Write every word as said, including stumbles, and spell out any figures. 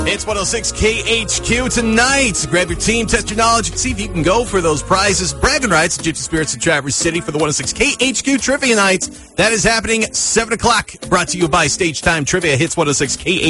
It's one oh six K H Q tonight. Grab your team, test your knowledge, and see if you can go for those prizes. Bragging rights at Gypsy Spirits in Traverse City for the one oh six K H Q Trivia Night. That is happening seven o'clock. Brought to you by Stage Time Trivia. Hits one oh six K H Q.